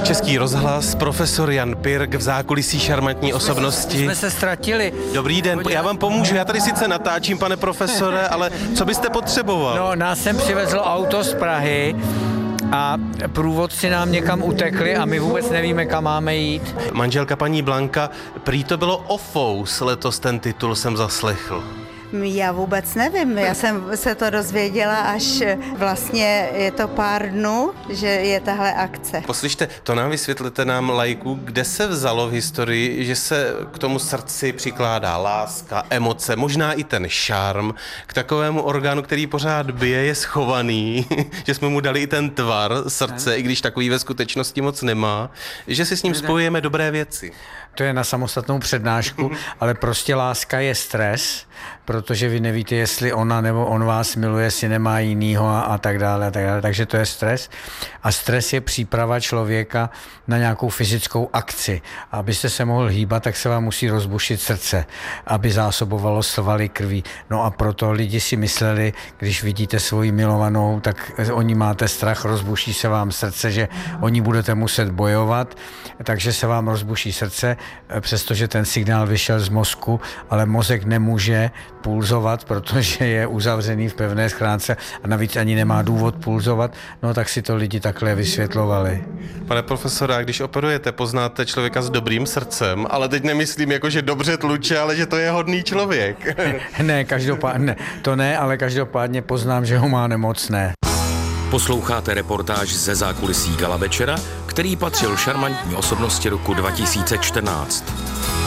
Český rozhlas, profesor Jan Pirk v zákulisí šarmantní osobnosti. Jsme se ztratili. Dobrý den, já vám pomůžu. Já tady sice natáčím, pane profesore, ale co byste potřeboval? No, nás sem přivezlo auto z Prahy a průvodci nám někam utekli a my vůbec nevíme, kam máme jít. Manželka paní Blanka, prý to bylo Ofous, letos ten titul jsem zaslechl. Já vůbec nevím, já jsem se to dozvěděla až vlastně je to pár dnů, že je tahle akce. Poslyšte, to nám vysvětlete nám laiků, kde se vzalo v historii, že se k tomu srdci přikládá láska, emoce, možná i ten šarm, k takovému orgánu, který pořád bije, je schovaný, že jsme mu dali i ten tvar srdce, i když takový ve skutečnosti moc nemá, že si s ním spojujeme dobré věci. To je na samostatnou přednášku, ale prostě láska je stres, protože vy nevíte, jestli ona nebo on vás miluje, jestli nemá jinýho a tak dále, takže to je stres. A stres je příprava člověka na nějakou fyzickou akci. Abyste se mohl hýbat, tak se vám musí rozbušit srdce, aby zásobovalo svaly krví. No a proto lidi si mysleli, když vidíte svoji milovanou, tak o ní máte strach, rozbuší se vám srdce, že o ní budete muset bojovat, takže se vám rozbuší srdce, přestože ten signál vyšel z mozku, ale mozek nemůže pulzovat, protože je uzavřený v pevné schránce a navíc ani nemá důvod pulzovat, no tak si to lidi takhle vysvětlovali. Pane profesore, když operujete, poznáte člověka s dobrým srdcem, ale teď nemyslím jako, že dobře tluče, ale že to je hodný člověk. Ne, každopádně, to ne, ale každopádně poznám, že ho má nemocné. Posloucháte reportáž ze zákulisí gala večera, který patřil šarmantní osobnosti roku 2014.